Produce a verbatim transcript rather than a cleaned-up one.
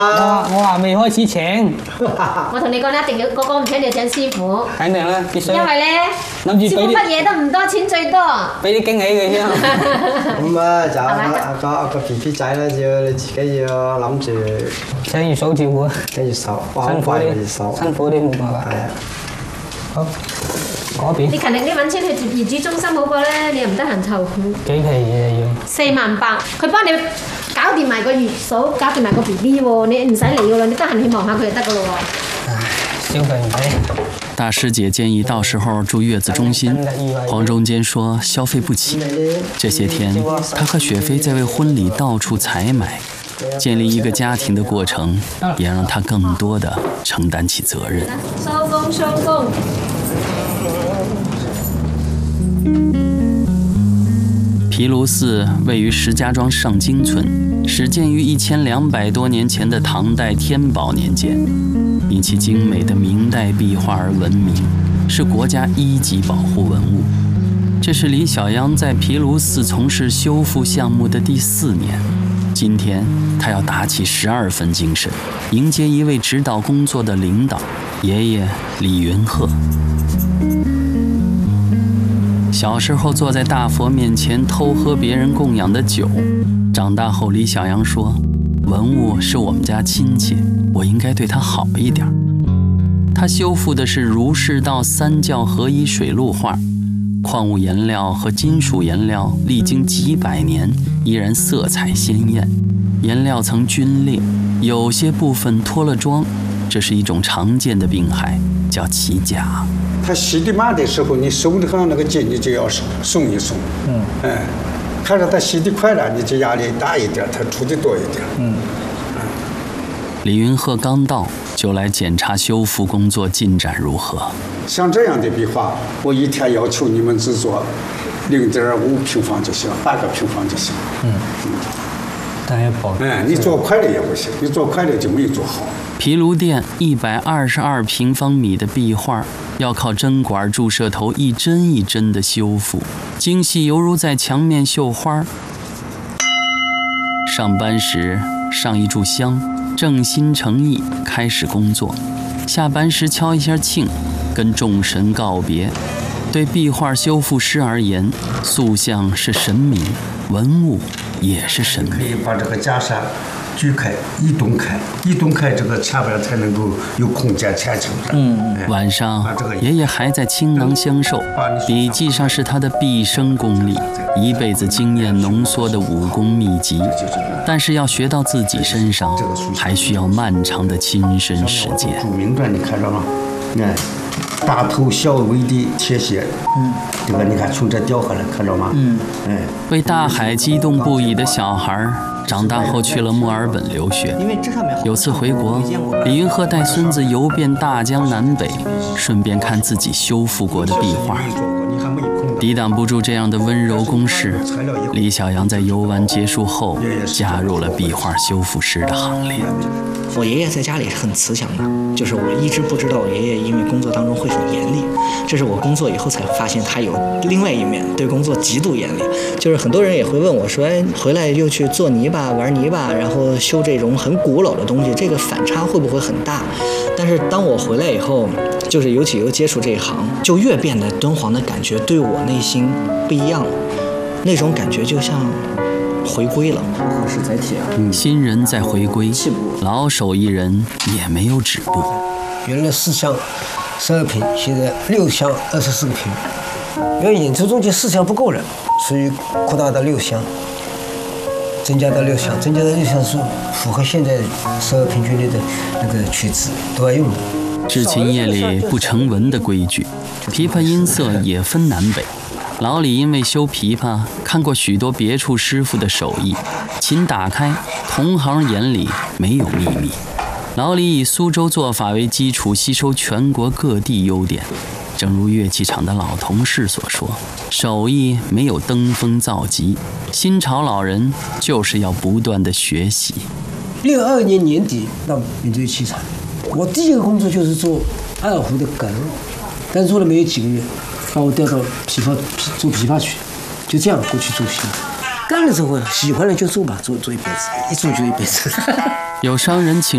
我我話未開始請， 我同你講，你一定要個個唔請你就請師傅。 肯定啦，必須。 因為咧， 諗住俾啲師傅乜嘢都唔多，錢最多。 俾啲驚喜佢先。 咁啊，就阿個阿個 B B 仔咧，要你自己要諗住請月嫂照顧啊， 跟住手， 辛苦啲， 月嫂， 辛苦啲冇辦法。係啊。好，嗰邊。 你勤力啲揾錢去業主中心好過咧，你又唔得閒湊。 幾皮嘢要？四萬八，佢幫你搞掂埋個月嫂，搞掂埋個 B B 喎，你唔使理噶啦，你得閒去望下佢就得噶咯喎。 唉，消費唔起。 大師姐建議到時候住月子中心，黃中堅說消費不起。這些天，他和雪飛在為婚禮到處採買，建立一個家庭的過程，也讓他更多的承擔起責任。 收工收工。 毗盧寺位於石家莊上京村，始建於一千兩百多年前的唐代天寶年間，因其精美的明代壁畫而聞名，是國家一級保護文物。這是李小陽在毗盧寺從事修復項目的第四年，今天他要打起十二分精神，迎接一位指導工作的領導爺爺李雲鶴。小時候坐在大佛面前偷喝別人供養的酒，長大後李小陽說，文物是我們家親戚，我應該對他好一點。他修復的是儒釋道三教合一水陸畫，礦物顏料和金屬顏料歷經幾百年依然色彩鮮豔，顏料層皸裂，有些部分脫了妝，這是一種常見的病害，叫起甲。 它洗的慢的時候，你手裡上那個筋你就要鬆一鬆。嗯，哎，看着它洗的快了，你就壓力大一點，它出的多一點。嗯，嗯。 李雲鶴剛到，就來檢查修復工作進展如何。 像這樣的壁畫，我一天要求你們只做零點五平方就行，半個平方就行。嗯嗯。 但要保。 哎，你做快了也不行，你做快了就沒做好。 毗盧殿一百二十二平方米的壁畫，要靠針管注射頭一針一針的修復，精細猶如在牆面繡花。上班時上一炷香，正心誠意開始工作；下班時敲一下磬，跟眾神告別。對壁畫修復師而言，塑像是神明，文物也是神明。 可以把這個袈裟舉開，移動開，移動開，這個前邊才能夠有空間前傾。嗯， 晚上爺爺還在傾囊相授，筆記上是他的畢生功力，一輩子經驗濃縮的武功秘籍。但是要學到自己身上，還需要漫長的親身實踐。 注明傳你看着嗎？哎，大頭小尾的鐵鞋，嗯，這個你看從這雕下來，看着嗎？嗯，哎， 為大海激動不已的小孩，長大後去了墨爾本留學。有次回國，李雲鶴帶孫子遊遍大江南北，順便看自己修復過的壁畫。抵擋不住這樣的溫柔攻勢，李小陽在遊玩結束後加入了壁畫修復師的行列。 我爺爺在家裡是很慈祥的，就是我一直不知道我爺爺因為工作當中會很嚴厲，這是我工作以後才發現他有另外一面，對工作極度嚴厲。就是很多人也會問我說，哎，回來又去做泥巴、玩泥巴，然後修這種很古老的東西，這個反差會不會很大？但是當我回來以後，就是尤其又接觸這一行，就越變得敦煌的感覺對我內心不一樣了，那種感覺就像回歸了。 新人在回歸，老手藝人也沒有止步。 原來四箱十二平，現在六箱二十四個平，因為演出中間四箱不夠了，所以擴大到六箱，增加到六箱，增加到六箱是符合現在十二平均律的那個曲子都要用的。 製琴業裡不成文的規矩，琵琶音色也分南北。老李因為修琵琶，看過許多別處師傅的手藝，琴打開，同行眼裡沒有秘密。老李以蘇州做法為基礎，吸收全國各地優點。正如樂器廠的老同事所說，手藝沒有登峰造極，新潮老人就是要不斷的學習。 六二年年底到民族樂器廠，我第一個工作就是做二胡的梗，但做了沒有幾個月，把我調到琵琶做琵琶曲，就這樣過去做戲。幹了之後喜歡了就做吧，做做一輩子，一做就一輩子。 有商人請